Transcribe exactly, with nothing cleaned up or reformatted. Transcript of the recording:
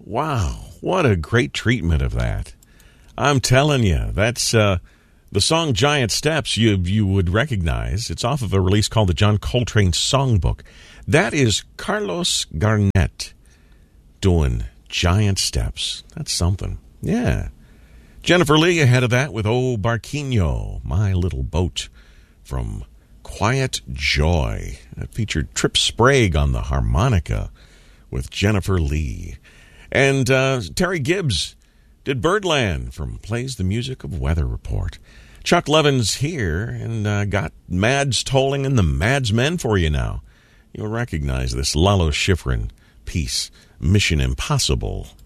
Wow, what a great treatment of that. I'm telling you, that's uh, the song Giant Steps you you would recognize. It's off of a release called the John Coltrane Songbook. That is Carlos Garnett doing Giant Steps. That's something. Yeah. Jennifer Lee ahead of that with Oh Barquinho, My Little Boat from Quiet Joy. That featured Trip Sprague on the harmonica with Jennifer Lee. And uh, Terry Gibbs did Birdland from Plays the Music of Weather Report. Chuck Levin's here and uh, got Mads Tolling and the Mads Men for you now. You'll recognize this Lalo Schifrin piece, Mission Impossible.